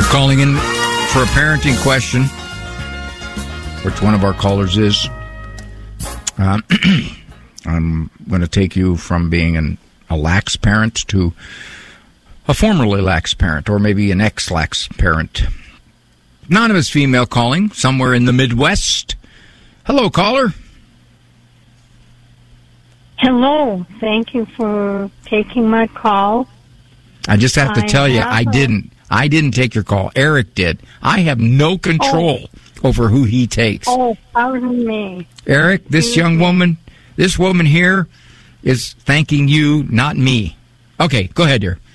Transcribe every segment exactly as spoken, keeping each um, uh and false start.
You're calling in for a parenting question, which one of our callers is. Um, I'm going to take you from being an, a lax parent to a formerly lax parent, or maybe an ex-lax parent. Anonymous female calling, somewhere in the Midwest. Hello, caller. Hello. Thank you for taking my call. I just have to I tell you, I a... didn't. I didn't take your call. Eric did. I have no control oh. over who he takes. Oh, pardon me. Eric, this Excuse young me. woman, this woman here is thanking you, not me. Okay, go ahead, dear.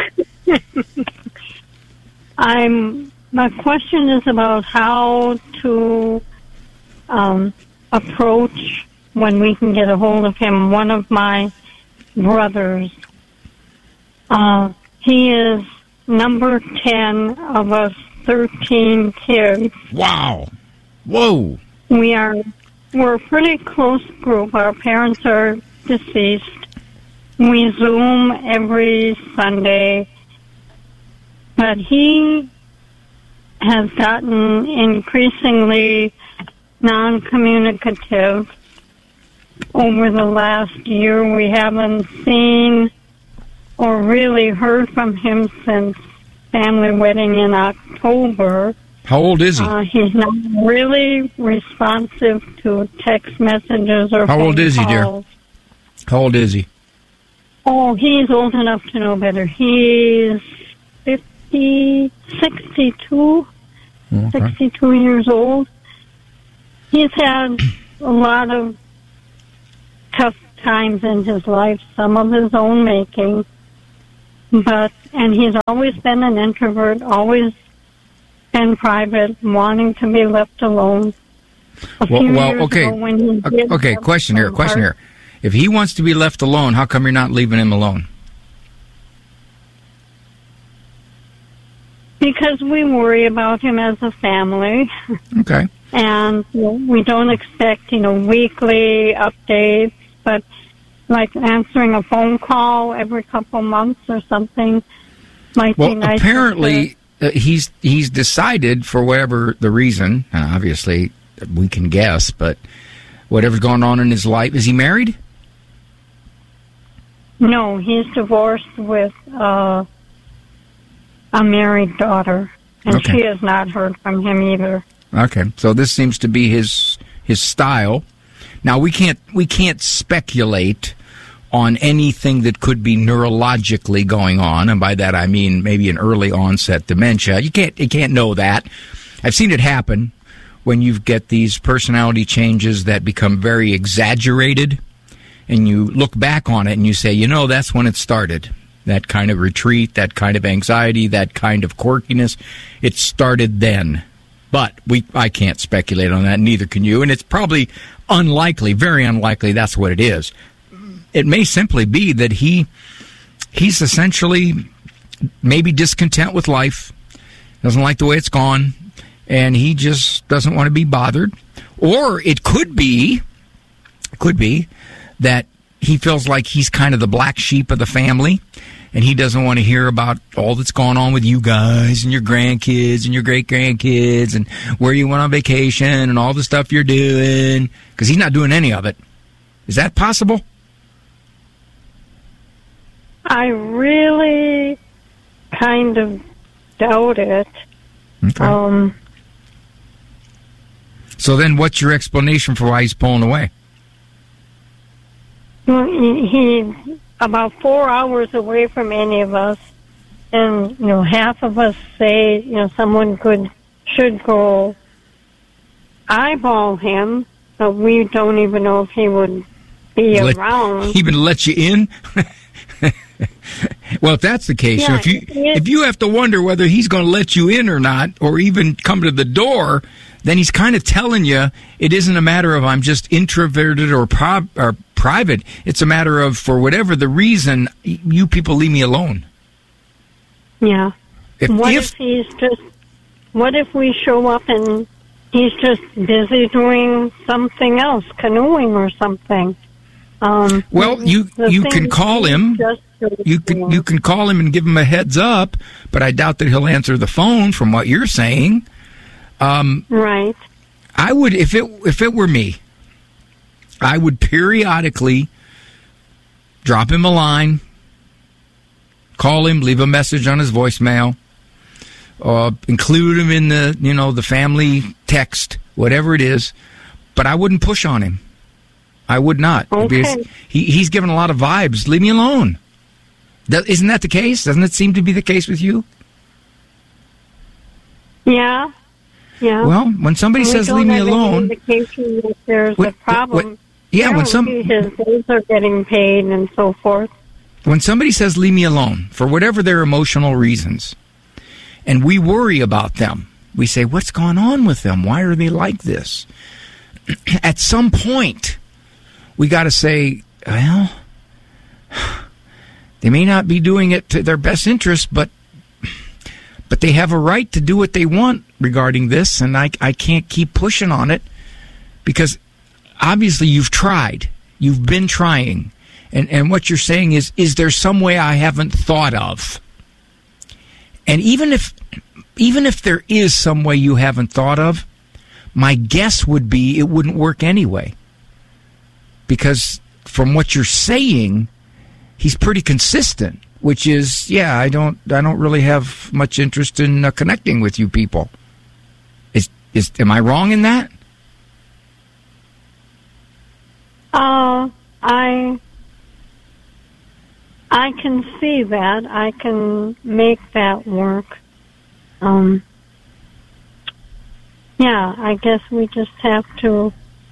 I'm. My question is about how to um, approach when we can get a hold of him. One of my brothers, uh, he is number ten of us thirteen kids. Wow. Whoa. We are, we're a pretty close group. Our parents are deceased. We Zoom every Sunday. But he has gotten increasingly non-communicative over the last year. We haven't seen or really heard from him since family wedding in October. How old is he? Uh, he's not really responsive to text messages or How phone old is he, dear? calls. How old is he? Oh, he's old enough to know better. He's fifty, sixty-two, Okay. sixty-two years old. He's had a lot of tough times in his life, some of his own making. But, and he's always been an introvert, always been private, wanting to be left alone. A Well, few well years okay. ago when he Okay, did okay, have question here, some question heart- here. If he wants to be left alone, how come you're not leaving him alone? Because we worry about him as a family. Okay. And you know, we don't expect, you know, weekly updates, but like answering a phone call every couple months or something might Well, be nice. apparently uh, he's he's decided, for whatever the reason, and obviously we can guess, but whatever's going on in his life, is he married? No, he's divorced with uh, a married daughter, and Okay. she has not heard from him either. Okay, so this seems to be his his style. Now we can't we can't speculate on anything that could be neurologically going on, and by that I mean maybe an early onset dementia. You can't you can't know that. I've seen it happen when you get these personality changes that become very exaggerated, and you look back on it and you say, you know, that's when it started. That kind of retreat, that kind of anxiety, that kind of quirkiness, it started then. But we, I can't speculate on that, neither can you. And it's probably unlikely, very unlikely that's what it is. It may simply be that he he's essentially maybe discontent with life, doesn't like the way it's gone, and he just doesn't want to be bothered. Or it could be, could be that he feels like he's kind of the black sheep of the family, and he doesn't want to hear about all that's going on with you guys and your grandkids and your great-grandkids and where you went on vacation and all the stuff you're doing, because he's not doing any of it. Is that possible? I really kind of doubt it. Okay. Um, so then what's your explanation for why he's pulling away? well, he, he's about four hours away from any of us, and you know, half of us say, you know, someone could should go eyeball him, but we don't even know if he would be Let, around. Even let you in? Well, if that's the case, Yeah, if you it- if you have to wonder whether he's going to let you in or not, or even come to the door, then he's kind of telling you it isn't a matter of I'm just introverted or, pro- or private. It's a matter of, for whatever the reason, you people leave me alone. Yeah. If, What if, if he's just? What if we show up and he's just busy doing something else, canoeing or something? Um, well, you the you thing can is, call he's him. Just, you can you can call him and give him a heads up, but I doubt that he'll answer the phone from what you're saying. Um, right. I would, if it if it were me, I would periodically drop him a line, call him, leave a message on his voicemail, uh, include him in the you know the family text, whatever it is. But I wouldn't push on him. I would not. Okay. Because he, he's given a lot of vibes. Leave me alone. That, isn't that the case? Doesn't it seem to be the case with you? Yeah. Yeah. Well, when somebody we says don't leave me have alone, any indication that there's what, a problem. What, yeah, when some his bills are getting paid and so forth. When somebody says leave me alone for whatever their emotional reasons, and we worry about them, we say, what's going on with them? Why are they like this? At some point, we got to say, well, they may not be doing it to their best interest, but but they have a right to do what they want regarding this, and I, I can't keep pushing on it because obviously you've tried. You've been trying. And, and what you're saying is, is there some way I haven't thought of? And even if even if there is some way you haven't thought of, my guess would be it wouldn't work anyway. Because from what you're saying, he's pretty consistent, which is, yeah, I don't I don't really have much interest in uh, connecting with you people. Is is am I wrong in that? Uh, I I can see that. I can make that work. Um, yeah, I guess we just have to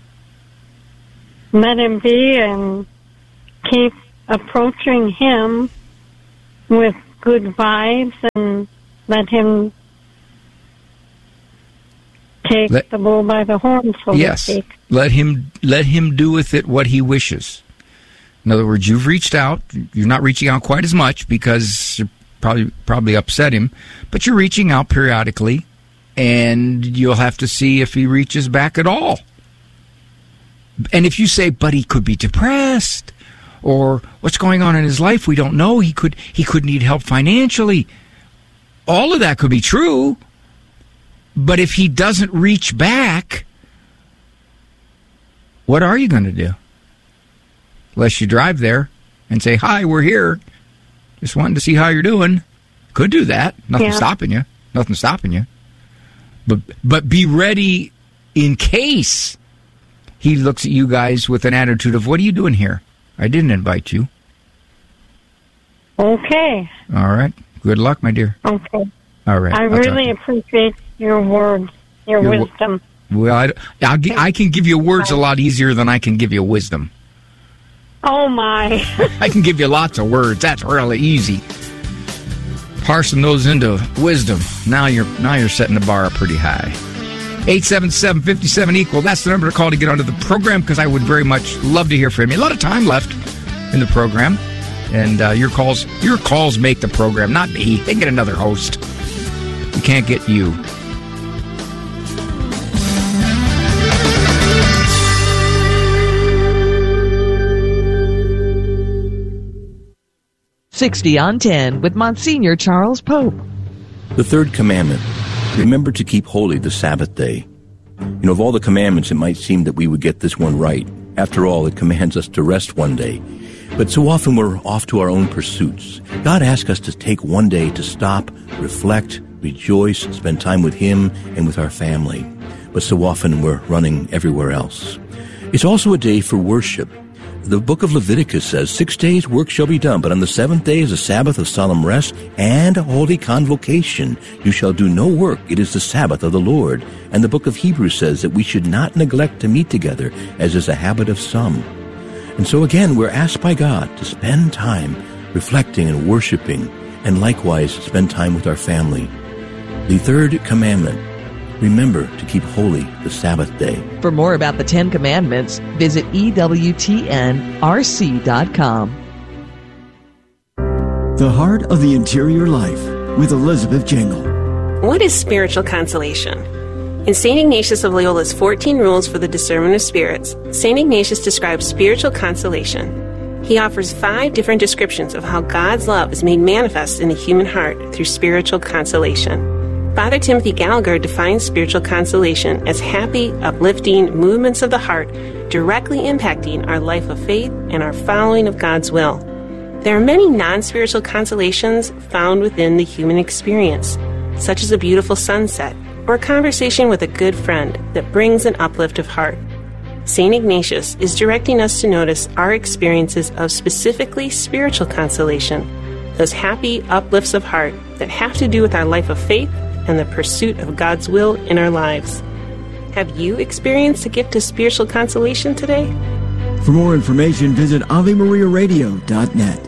let him be and keep approaching him with good vibes and let him take let, the bull by the horn, so yes, to speak. Let him let him do with it what he wishes. In other words, you've reached out. You're not reaching out quite as much because you probably probably upset him, but you're reaching out periodically, and you'll have to see if he reaches back at all. And if you say, but he could be depressed, or what's going on in his life, we don't know. He could he could need help financially. All of that could be true. But if he doesn't reach back, what are you going to do? Unless you drive there and say, hi, we're here. Just wanting to see how you're doing. Could do that. Nothing yeah. stopping you. Nothing stopping you. But but be ready in case he looks at you guys with an attitude of, what are you doing here? I didn't invite you. Okay. All right. Good luck, my dear. Okay. All right. I I'll really appreciate your words, your, your wisdom. Well, I, I'll, I can give you words a lot easier than I can give you wisdom. Oh, my. I can give you lots of words. That's really easy. Parsing those into wisdom. Now you're now you're setting the bar up pretty high. eight seven seven, five seven, equal. That's the number to call to get onto the program, because I would very much love to hear from you. A lot of time left in the program, and uh, your calls your calls make the program, not me. They can get another host. We can't get you. sixty on ten with Monsignor Charles Pope. The third commandment, remember to keep holy the Sabbath day. You know, of all the commandments, it might seem that we would get this one right. After all, it commands us to rest one day. But so often we're off to our own pursuits. God asks us to take one day to stop, reflect, rejoice, spend time with Him and with our family. But so often we're running everywhere else. It's also a day for worship. The book of Leviticus says, six days work shall be done, but on the seventh day is a Sabbath of solemn rest and a holy convocation. You shall do no work. It is the Sabbath of the Lord. And the book of Hebrews says that we should not neglect to meet together, as is a habit of some. And so again, we're asked by God to spend time reflecting and worshiping, and likewise spend time with our family. The third commandment, remember to keep holy the Sabbath day. For more about the Ten Commandments, visit E W T N R C dot com. The Heart of the Interior Life with Elizabeth Jingle. What is spiritual consolation? In Saint Ignatius of Loyola's fourteen Rules for the Discernment of Spirits, Saint Ignatius describes spiritual consolation. He offers five different descriptions of how God's love is made manifest in the human heart through spiritual consolation. Father Timothy Gallagher defines spiritual consolation as happy, uplifting movements of the heart directly impacting our life of faith and our following of God's will. There are many non-spiritual consolations found within the human experience, such as a beautiful sunset or a conversation with a good friend that brings an uplift of heart. Saint Ignatius is directing us to notice our experiences of specifically spiritual consolation, those happy uplifts of heart that have to do with our life of faith and the pursuit of God's will in our lives. Have you experienced a gift of spiritual consolation today? For more information, visit Ave Maria Radio dot net.